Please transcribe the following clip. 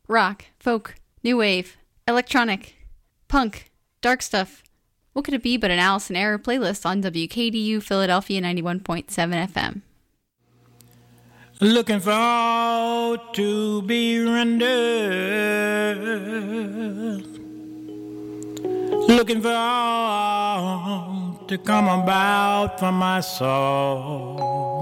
Rock, folk, new wave, electronic, punk, dark stuff. What could it be but an Allison Error playlist on WKDU Philadelphia 91.7 FM? Looking for all to be rendered, looking for all to come about for my soul.